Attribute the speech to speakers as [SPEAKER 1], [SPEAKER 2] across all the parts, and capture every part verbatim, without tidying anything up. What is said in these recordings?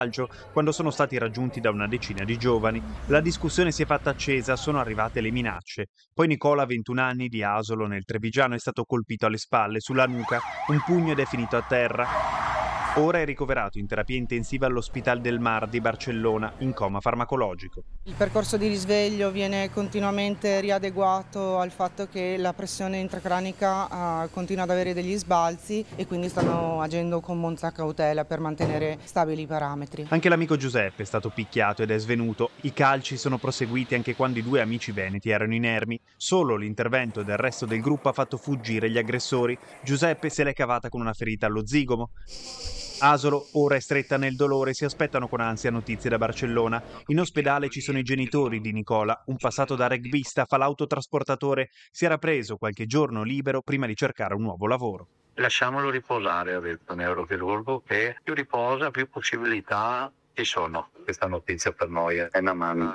[SPEAKER 1] calcio quando sono stati raggiunti da una decina di giovani. La discussione si è fatta accesa, sono arrivate le minacce. Poi Nicola, ventuno anni, di Asolo nel Trevigiano, è stato colpito alle spalle, sulla nuca, un pugno ed è finito a terra. Ora è ricoverato in terapia intensiva all'Hospital del Mar di Barcellona, in coma farmacologico.
[SPEAKER 2] Il percorso di risveglio viene continuamente riadeguato al fatto che la pressione intracranica uh, continua ad avere degli sbalzi e quindi stanno agendo con molta cautela per mantenere stabili i parametri.
[SPEAKER 1] Anche l'amico Giuseppe è stato picchiato ed è svenuto. I calci sono proseguiti anche quando i due amici veneti erano inermi. Solo l'intervento del resto del gruppo ha fatto fuggire gli aggressori. Giuseppe se l'è cavata con una ferita allo zigomo. Asolo ora è stretta nel dolore, si aspettano con ansia notizie da Barcellona. In ospedale ci sono i genitori di Nicola, un passato da rugbista, fa l'autotrasportatore, si era preso qualche giorno libero prima di cercare un nuovo lavoro.
[SPEAKER 3] Lasciamolo riposare, ha detto neurochirurgo, che più riposa più possibilità ci sono. Questa notizia per noi è una mano.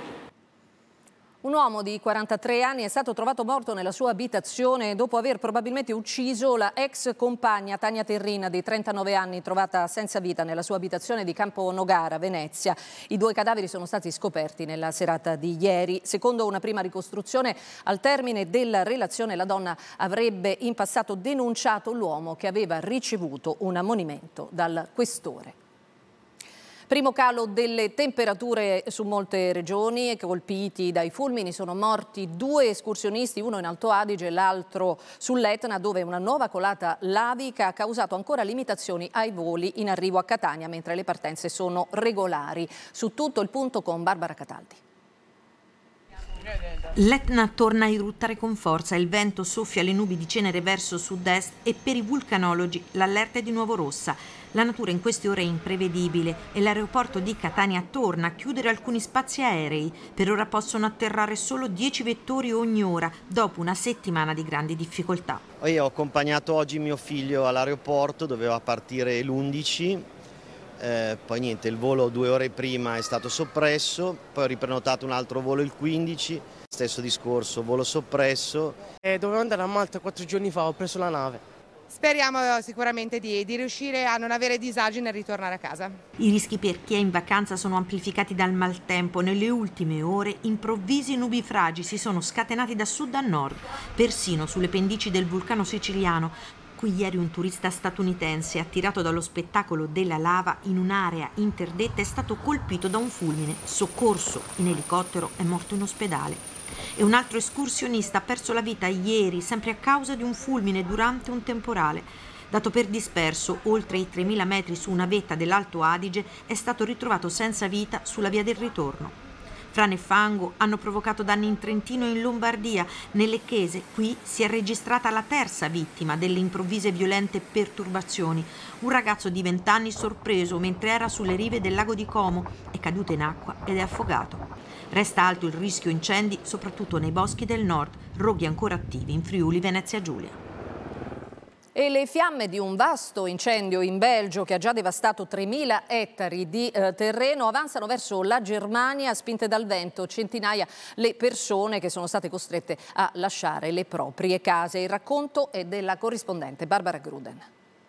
[SPEAKER 4] Un uomo di quarantatré anni è stato trovato morto nella sua abitazione dopo aver probabilmente ucciso la ex compagna Tania Terrina, di trentanove anni, trovata senza vita nella sua abitazione di Campo Nogara, Venezia. I due cadaveri sono stati scoperti nella serata di ieri. Secondo una prima ricostruzione, al termine della relazione la donna avrebbe in passato denunciato l'uomo che aveva ricevuto un ammonimento dal questore. Primo calo delle temperature su molte regioni, colpiti dai fulmini sono morti due escursionisti, uno in Alto Adige e l'altro sull'Etna, dove una nuova colata lavica ha causato ancora limitazioni ai voli in arrivo a Catania, mentre le partenze sono regolari. Su tutto il punto con Barbara Cataldi.
[SPEAKER 5] L'Etna torna a eruttare con forza, il vento soffia le nubi di cenere verso sud-est e per i vulcanologi l'allerta è di nuovo rossa. La natura in queste ore è imprevedibile e l'aeroporto di Catania torna a chiudere alcuni spazi aerei. Per ora possono atterrare solo dieci vettori ogni ora, dopo una settimana di grandi difficoltà.
[SPEAKER 6] Io ho accompagnato oggi mio figlio all'aeroporto, doveva partire l'undici, eh, poi niente, il volo due ore prima è stato soppresso, poi ho riprenotato un altro volo il quindici, stesso discorso, volo soppresso.
[SPEAKER 7] Eh, dovevo andare a Malta quattro giorni fa, ho preso la nave.
[SPEAKER 8] Speriamo sicuramente di, di riuscire a non avere disagi nel ritornare a casa.
[SPEAKER 5] I rischi per chi è in vacanza sono amplificati dal maltempo. Nelle ultime ore improvvisi nubifragi si sono scatenati da sud a nord, persino sulle pendici del vulcano siciliano. Qui ieri un turista statunitense, attirato dallo spettacolo della lava in un'area interdetta, è stato colpito da un fulmine, soccorso in elicottero, è morto in ospedale. E un altro escursionista ha perso la vita ieri, sempre a causa di un fulmine durante un temporale. Dato per disperso oltre i tremila metri su una vetta dell'Alto Adige, è stato ritrovato senza vita sulla via del ritorno. Frane e fango hanno provocato danni in Trentino e in Lombardia. Nelle Chiese qui si è registrata la terza vittima delle improvvise violente perturbazioni. Un ragazzo di venti anni sorpreso mentre era sulle rive del lago di Como, è caduto in acqua ed è affogato. Resta alto il rischio incendi, soprattutto nei boschi del nord, roghi ancora attivi in Friuli, Venezia Giulia.
[SPEAKER 4] E le fiamme di un vasto incendio in Belgio che ha già devastato tremila ettari di eh, terreno avanzano verso la Germania, spinte dal vento, centinaia le persone che sono state costrette a lasciare le proprie case. Il racconto è della corrispondente Barbara Gruden.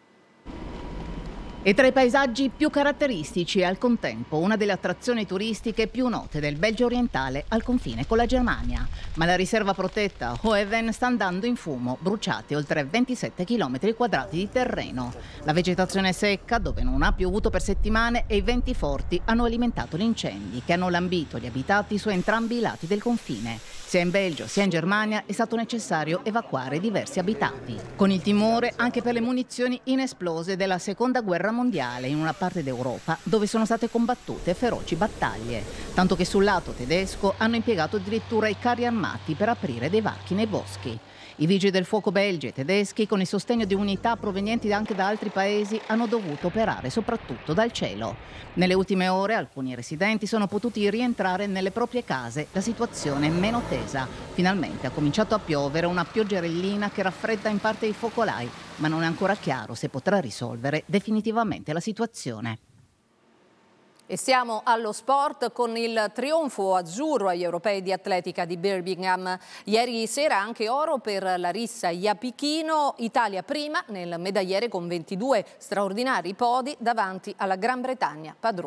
[SPEAKER 9] E tra i paesaggi più caratteristici e al contempo una delle attrazioni turistiche più note del Belgio orientale al confine con la Germania. Ma la riserva protetta Hoeven sta andando in fumo, bruciati oltre ventisette chilometri quadrati di terreno. La vegetazione è secca, dove non ha piovuto per settimane, e i venti forti hanno alimentato gli incendi che hanno lambito gli abitati su entrambi i lati del confine. Sia in Belgio sia in Germania è stato necessario evacuare diversi abitati, con il timore anche per le munizioni inesplose della seconda guerra mondiale in una parte d'Europa dove sono state combattute feroci battaglie, tanto che sul lato tedesco hanno impiegato addirittura i carri armati per aprire dei varchi nei boschi. I vigili del fuoco belgi e tedeschi, con il sostegno di unità provenienti anche da altri paesi, hanno dovuto operare soprattutto dal cielo. Nelle ultime ore alcuni residenti sono potuti rientrare nelle proprie case, la situazione è meno tesa. Finalmente ha cominciato a piovere, una pioggerellina che raffredda in parte i focolai, ma non è ancora chiaro se potrà risolvere definitivamente la situazione.
[SPEAKER 4] E siamo allo sport con il trionfo azzurro agli europei di atletica di Birmingham. Ieri sera anche oro per Larissa Iapichino, Italia prima nel medagliere con ventidue straordinari podi davanti alla Gran Bretagna, padrona.